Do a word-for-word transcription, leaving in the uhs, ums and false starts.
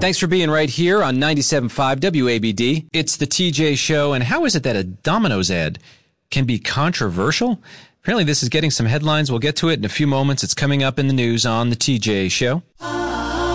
Thanks for being right here on ninety-seven point five W A B D. It's the T J Show, and how is it that a Domino's ad can be controversial? Apparently this is getting some headlines. We'll get to it in a few moments. It's coming up in the news on the T J Show.